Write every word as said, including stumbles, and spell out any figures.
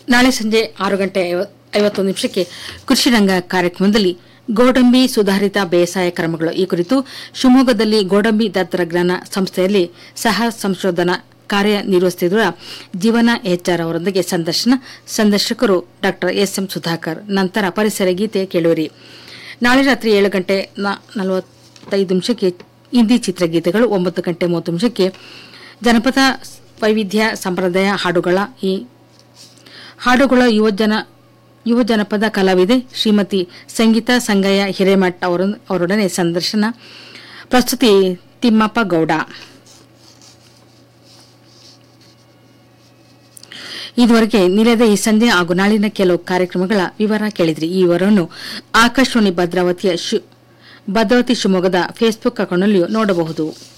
ನಾಳೆ ಸಂಜೆ ಆರು ಗಂಟೆ ಐವತ್ತೊಂದು ನಿಮಿಷಕ್ಕೆ ಕೃಷಿ ರಂಗ ಕಾರ್ಯಕ್ರಮದಲ್ಲಿ ಗೋಡಂಬಿ ಸುಧಾರಿತ ಬೇಸಾಯ ಕ್ರಮಗಳು ಈ ಕುರಿತು ಶಿವಮೊಗ್ಗದಲ್ಲಿ ಗೋಡಂಬಿ ತಂತ್ರಜ್ಞಾನ ಸಂಸ್ಥೆಯಲ್ಲಿ ಸಹ ಸಂಶೋಧನಾ ಕಾರ್ಯನಿರ್ವಹಿಸುತ್ತಿರುವ ಜೀವನ ಎಚ್ಆರ್ ಅವರೊಂದಿಗೆ ಸಂದರ್ಶನ. ಸಂದರ್ಶಕರು ಡಾ ಎಸ್ ಎಂ ಸುಧಾಕರ್. ನಂತರ ಪರಿಸರ ಗೀತೆ ಕೇಳುವಿರಿ. ನಾಳೆ ರಾತ್ರಿ ಏಳು ಗಂಟೆ ನಲವತ್ತೈದು ನಿಮಿಷಕ್ಕೆ ಹಿಂದಿ ಚಿತ್ರಗೀತೆಗಳು. ಒಂಬತ್ತು ಗಂಟೆ ಮೂವತ್ತು ನಿಮಿಷಕ್ಕೆ ಜನಪದ ವೈವಿಧ್ಯ ಸಂಪ್ರದಾಯ ಹಾಡುಗಳ ಈ ಹಾಡುಗಳ ಯುವಜನ ಯುವ ಜನಪದ ಕಲಾವಿದೆ ಶ್ರೀಮತಿ ಸಂಗೀತಾ ಸಂಗಯ್ಯ ಹಿರೇಮಠ್ ಅವರ ಅವರೊಡನೆ ಸಂದರ್ಶನ. ಪ್ರಸ್ತುತಿ ತಿಮ್ಮಪ್ಪ ಗೌಡ. ಇದುವರೆಗೆ ನಿಲಯದ ಈ ಸಂಜೆ ಹಾಗೂ ನಾಳಿನ ಕೆಲವು ಕಾರ್ಯಕ್ರಮಗಳ ವಿವರ ಕೇಳಿದ್ರಿ. ಈ ವಿವರವನ್ನು ಆಕಾಶವಾಣಿ ಭದ್ರಾವತಿಯ ಭದ್ರಾವತಿ ಶಿವಮೊಗ್ಗದ ಫೇಸ್ಬುಕ್ ಅಕೌಂಟ್ನಲ್ಲಿಯೂ ನೋಡಬಹುದು.